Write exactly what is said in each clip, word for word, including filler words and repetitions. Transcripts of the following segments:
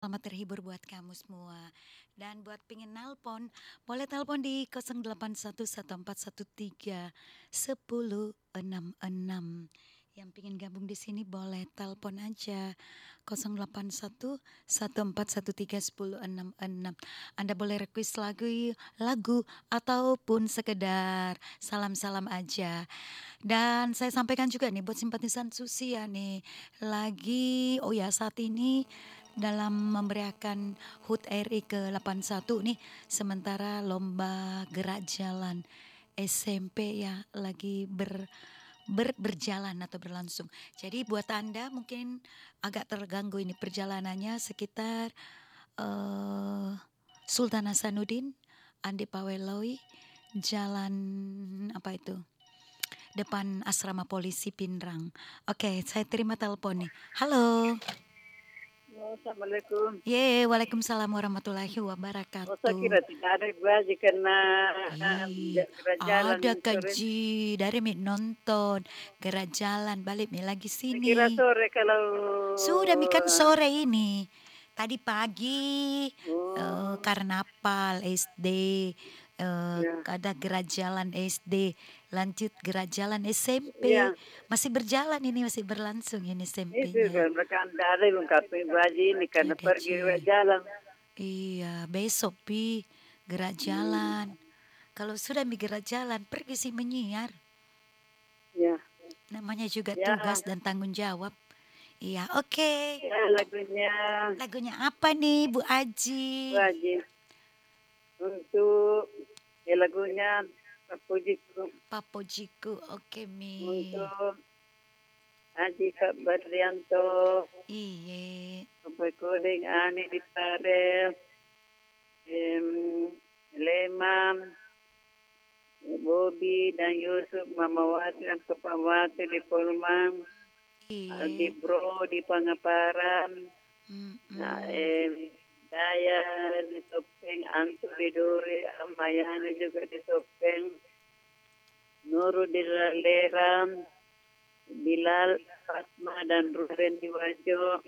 selamat terhibur buat kamu semua. Dan buat pingin nelpon, boleh telepon di nol delapan satu satu empat satu tiga satu nol enam enam. Yang pingin gabung di sini boleh telepon aja nol delapan satu satu empat satu tiga satu nol enam enam. Anda boleh request lagu lagu ataupun sekedar salam-salam aja. Dan saya sampaikan juga nih buat simpatisan Susi ya nih, lagi oh ya saat ini dalam memberiakan HUT R I ke delapan puluh satu nih, sementara lomba gerak jalan S M P ya lagi ber, ber berjalan atau berlangsung. Jadi buat Anda mungkin agak terganggu ini perjalanannya sekitar eh, Sultan Hasanuddin, Andi Paweloi, Jalan apa itu? Depan asrama polisi Pinrang. Oke, saya terima telepon nih. Halo. Oh, Assalamualaikum. Ye, waalaikumsalam warahmatullahi Oh, saya wabarakatuh. kira tidak ada gaji karena Ih, jalan jalan ada sore. kaji dari mi nonton gerak jalan balik mi lagi Saya kira sini. sore kalau Sudah mi kan sore ini. Tadi pagi eh, oh karnaval S D, eh, ya ada gerak jalan S D, lanjut gerak jalan S M P. ya Masih berjalan ini, masih berlangsung ini itu S M P-nya. kan mereka tidak ada lengkapi gaji ini karena Ada pergi Ci. jalan. Iya, besok Pi gerak Hmm, jalan. Kalau sudah mi gerak jalan, pergi sih menyiar. ya Namanya juga ya tugas dan tanggung jawab. Iya, oke. ya lagunya Lagunya apa nih, Bu Aji? gaji untuk ya lagunya pujiku Papojiku, oke Mi. untuk Aji Kak Badrianto, Iye. Sampai Kuning Ani di Tarel, em, Leman, Bobi dan Yusuf, Mamawati dan Kepamati di Polman, Aldi Iye. Bro di Pangaparan, nah, Mm-mm. em, Daya di Topeng, Antu di Duri, Amayani juga di Topeng, Nuru di Leram, Bilal, Fatma dan Ruben di Wajo,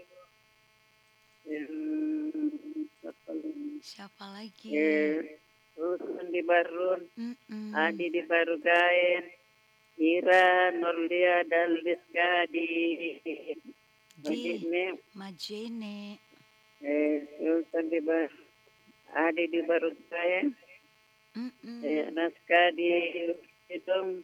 em, apa lagi? Siapa lagi? eh, Rusun di Barun, Mm-mm. Adi di Barugain, Ira, Nurlia, dan Rizka di Di Majidne, Majene. eh, Sultan di Bar, Adi di Barugain, eh, Mm-mm. Naska di Hidung,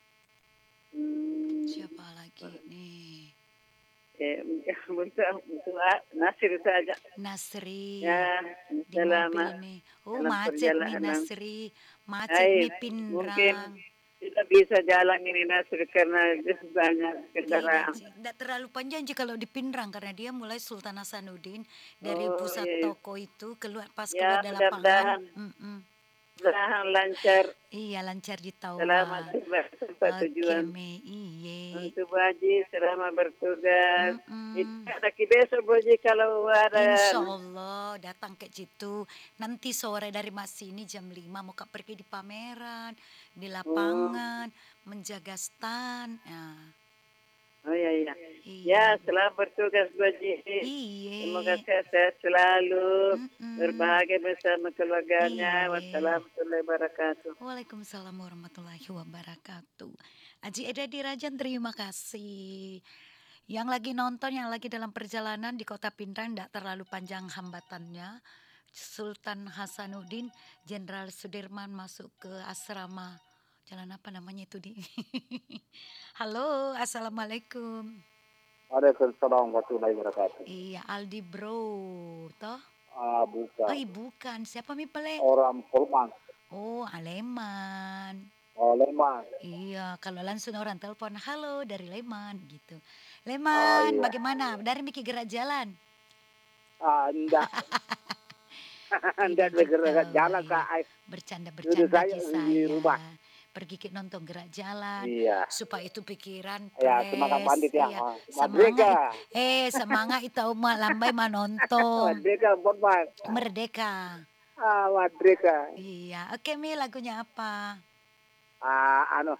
hmm, Siapa lagi nih? eh, untuk, untuk Nasir saja. Nasri. Ya, Di mobil selamat nih. Oh dalam macet mi perjalanan. Nasri. Macet mi Hai, mungkin Pinrang. tidak bisa jalan ini Nasir karena banyak Tidak kendaraan. sih, tidak terlalu panjang sih kalau di Pinrang karena dia mulai Sultan Hasanuddin dari Oh pusat iya, iya. toko itu keluar pas Ya keluar dari lapangan. mudah-mudahan Mm-mm. mudah lancar. Iya lancar di Selamat Tawa. tiba tempat Oke tujuan. me, iye. Untuk Baji selamat bertugas. Itu Mm-mm. lagi besok Baji kalau ada. Insya Allah datang ke situ. Nanti sore dari mas sini jam lima mau kak pergi di pameran, di Oh, lapangan, menjaga stan. Ya, oh ya ya. Ya iya, selamat bertugas Baji. Semoga iye, sehat selalu. mm-mm, Berbahagia bersama keluarganya. iye. Wassalamualaikum warahmatullahi wabarakatuh. Waalaikumsalam warahmatullahi wabarakatuh. Aji Eda Dirajan terima kasih. Yang lagi nonton, yang lagi dalam perjalanan di Kota Pinrang tidak terlalu panjang hambatannya. Sultan Hasanuddin, Jenderal Sudirman masuk ke asrama. Jalan apa namanya itu di? Halo, assalamualaikum. Waalaikumsalam warahmatullahi wabarakatuh. Iya, Aldi Bro, toh? Ah, Ay, bukan. bukan. Siapa mi pele? Orang Polman. Oh, Aleman. Oh, Leman. Iya, kalau langsung orang telepon, halo dari Leman gitu. Ah, Leman, iya. bagaimana? Dari Miki Gerak Jalan. Ah, enggak. Tidak Enggak bergerak gitu, jalan, iya. Kak. Ay, duduk Bercanda-bercanda saya Ci di rumah. saya. Pergi ke nonton gerak jalan Iya. supaya itu pikiran Ya, semangat fresh. pandit ya. Iya, Ah, semangat it- Merdeka. eh semangat itu mak lambai manontong. Merdeka, Polman. Merdeka. Ah, Merdeka. Iya, oke Mi lagunya apa? Ah, anu.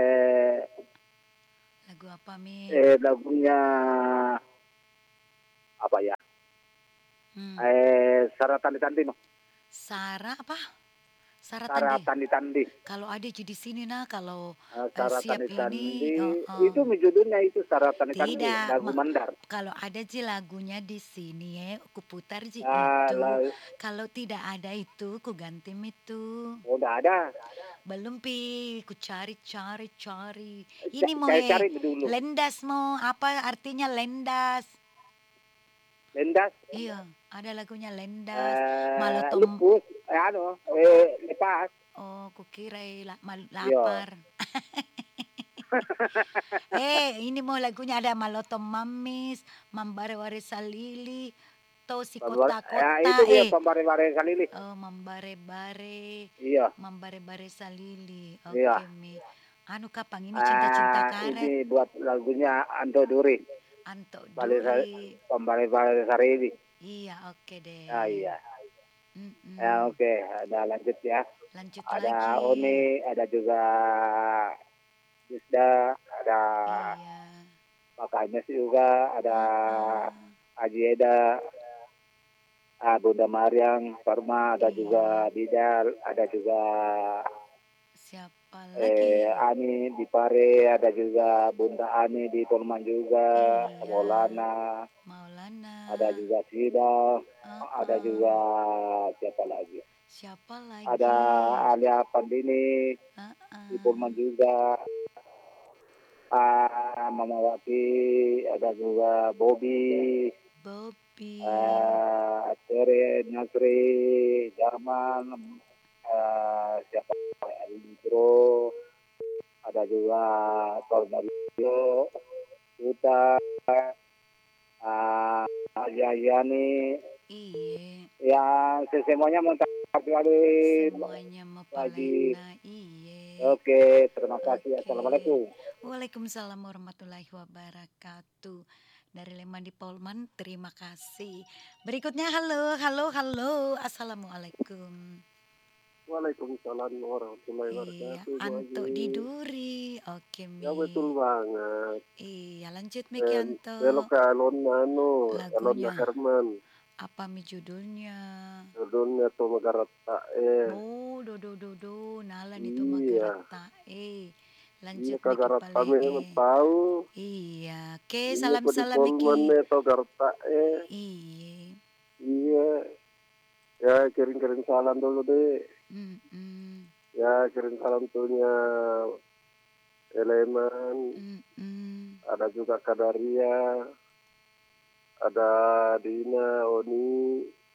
Eh, Lagu apa Mi? eh lagunya apa ya? Hmm. Eh, Sarah Tandi-Tandi no. Sarah apa? Sarah Sarah Tandi. Tandi-Tandi. Kalau ada di sini nah kalau Eh, eh, Sarah siap Tandi-Tandi ini, oh, itu oh. judulnya itu Sarah Tandi-Tandi Tidak, lagu ma- Mandar. kalau ada sih lagunya di sini ya, aku putar sih Ah, itu. la- Kalau tidak ada itu, ku ganti itu. oh, udah ada. Belum pi, ku cari cari cari. Ini Ca- mau Saya he, cari dulu. lendas mau apa artinya lendas? Lendas, Iya, ada lagunya lendas. eh, Malotom. lupus, eh, anu, eh, lepas. Oh, kukira la- mal- Iya. lapar. Eh, ini mau lagunya ada Malotom Mamis, Mambare-ware Salili, Tosi Pembar- ya, itu Kota-Kota, dia eh. pembare-bare kali ini. Oh, Mambare-bare, Iya, Mambare-bare Salili. iya. Oke, Mi. Anu kapang ini cinta-cinta Ah, karet, ini buat lagunya Anto Duri, Anto Bale Duri. pembare-bare Sarili. Iya, oke Ah, deh. iya. Ya, Mm-mm. oke, ada lanjut ya. Lanjut Ada lagi. Oni, ada juga Yusda, ada Iya. Pak Ames juga, ada Ah-ah. Haji Eda, ah, Bunda Mariang, Parma, ada juga Iya. Bidal, ada juga Siapa eh, lagi? Ani di Pare, ada juga Bunda Ani di Polman juga, Iya. Maulana, Maulana. ada juga Sida, ada juga Uh-uh. siapa lagi? Siapa Ada lagi? Alia Pandini di Polman Uh-uh. juga, ah, Mama Wati, ada juga Bobby, Bobby. eh Tere, Nasri, Jarman, eh siapa Bro, ada juga Paul Mario, Uta, uh, Yani, Iya. ya semuanya mantap kali Semuanya mau lagi. palena. Iya. Oke, terima kasih. Oke. Assalamualaikum. Waalaikumsalam warahmatullahi wabarakatuh. Dari Lemandi Polman, terima kasih. Berikutnya, halo, halo, halo. Assalamualaikum. Waalaikumsalam warahmatullahi Iya, wabarakatuh, Bu Anto Haji. di Duri. Oke, Ya betul Mi. banget. Iya, lanjut Mi Eh, Kianto. belok ke Alona anu, Alona Lagunya Herman. apa Mi judulnya? Judulnya tuh Magarata eh. Oh, do do do do, nalan itu Iya, magarata. Eh, iya lanjut Mi kagarat Kipale. kami emang Eh. tahu. Iya, oke, Iya kok di salam-salam Polman Miki. itu Garta eh. Iya. Iya, ya kirim-kirim salam dulu deh. Mm-mm. Ya kirim salam tuhnya Elemen. Mm-mm. Ada juga Kadaria. Ada Dina, Oni.